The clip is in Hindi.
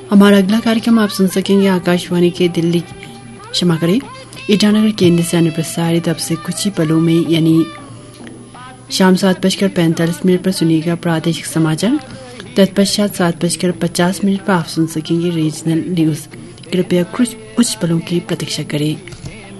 हमारा अगला कार्यक्रम आप सुन सकेंगे आकाशवाणी के दिल्ली क्षमा करें ईटानगर केंद्र से आने प्रसारित अब से कुछ ही पलों में यानी शाम 7:45 पर सुनिएगा प्रादेशिक समाचार। तत्पश्चात 7:50 पर आप सुन सकेंगे रीजनल न्यूज। कृपया कुछ पलों की प्रतीक्षा करें।